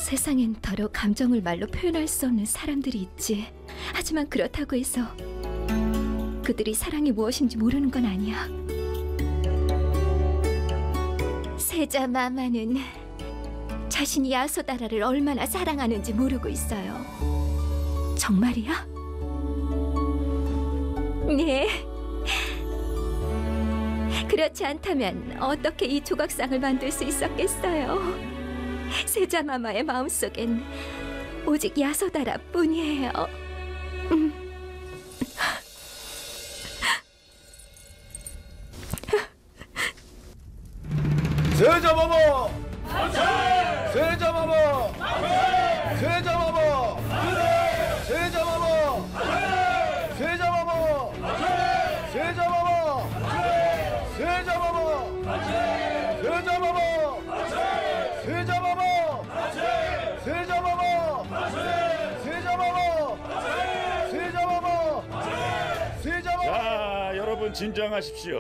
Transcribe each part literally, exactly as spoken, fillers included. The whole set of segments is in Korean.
세상엔 더러 감정을 말로 표현할 수 없는 사람들이 있지. 하지만 그렇다고 해서 그들이 사랑이 무엇인지 모르는 건 아니야. 세자 마마는 자신이 야소다라를 얼마나 사랑하는지 모르고 있어요. 정말이야? 네. 그렇지 않다면 어떻게 이 조각상을 만들 수 있었겠어요? 세자 마마의 마음속엔 오직 야소다라뿐이에요. 음. 세자 마마! 세자 마마! 세자 마마! 세자 마마! 세자 마마! 세자 마마! 세자 마마! 세자 마마! 세자 마마! 세자 마마! 세자 마마! 세자 마마! 세자 마마! 자, 여러분 진정하십시오.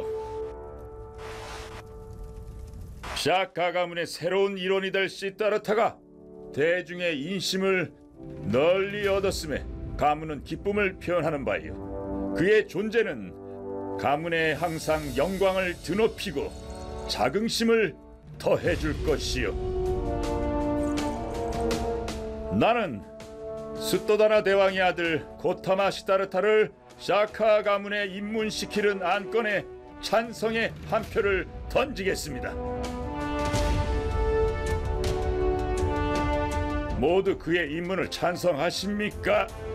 샤카 가문의 새로운 일원이 될 시다르타가 대중의 인심을 널리 얻었음에 가문은 기쁨을 표현하는 바이요. 그의 존재는 가문에 항상 영광을 드높이고 자긍심을 더해줄 것이요. 나는 스토다나 대왕의 아들 고타마 시다르타를 샤카 가문에 입문시키는 안건에 찬성의 한 표를 던지겠습니다. 모두 그의 입문을 찬성하십니까?